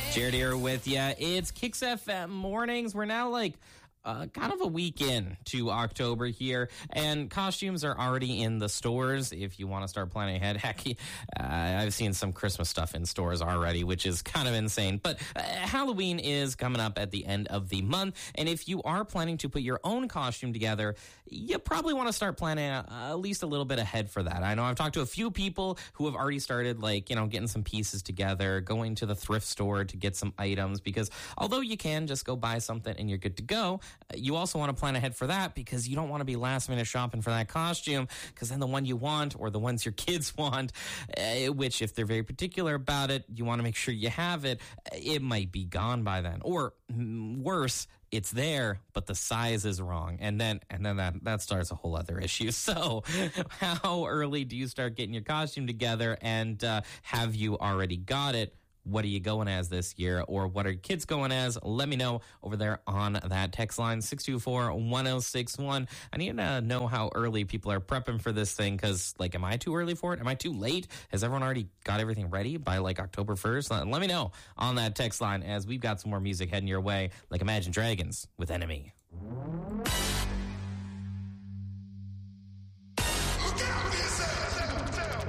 Jared here with you. It's Kicks FM mornings. We're now kind of a week in to October here, and costumes are already in the stores if you want to start planning ahead. Heck, I've seen some Christmas stuff in stores already, which is kind of insane. But Halloween is coming up at the end of the month, and if you are planning to put your own costume together, you probably want to start planning at least a little bit ahead for that. I know I've talked to a few people who have already started, getting some pieces together, going to the thrift store to get some items, because although you can just go buy something and you're good to go, you also want to plan ahead for that, because you don't want to be last minute shopping for that costume, because then the one you want or the ones your kids want, which if they're very particular about it, you want to make sure you have it, it might be gone by then. Or worse, it's there, but the size is wrong. And then that starts a whole other issue. So how early do you start getting your costume together, and have you already got it? What are you going as this year, or what are your kids going as? Let me know over there on that text line, 624-1061. I need to know how early people are prepping for this thing, because, am I too early for it? Am I too late? Has everyone already got everything ready by, October 1st? Let me know on that text line, as we've got some more music heading your way, like Imagine Dragons with Enemy.